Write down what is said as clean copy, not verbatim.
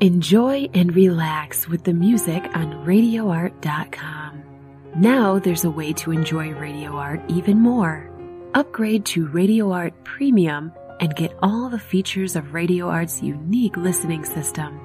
Enjoy and relax with the music on RadioArt.com. Now there's a way to enjoy Radio Art even more. Upgrade to Radio Art Premium and get all the features of Radio Art's unique listening system.